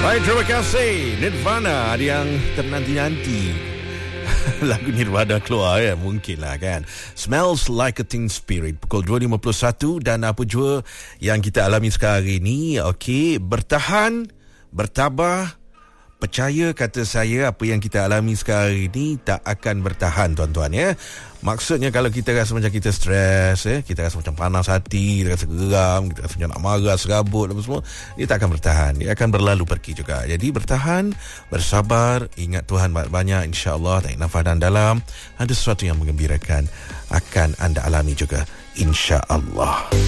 Baik, terima kasih Nirvana. Ada yang ternanti-nanti lagu Nirvana keluar ya, mungkinlah kan. Smells Like a Teen Spirit, pukul 2.51. Dan apa jua yang kita alami sekarang ini, okey, bertahan, bertabah. Percaya kata saya, apa yang kita alami sekarang ini tak akan bertahan, tuan-tuan ya. Maksudnya kalau kita rasa macam kita stres, kita rasa macam panas hati, kita rasa geram, kita rasa macam nak marah, serabut apa semua, dia tak akan bertahan, dia akan berlalu pergi juga. Jadi bertahan, bersabar, ingat Tuhan banyak-banyak, insya-Allah. Tarik nafas dalam, ada sesuatu yang menggembirakan akan anda alami juga, insya-Allah.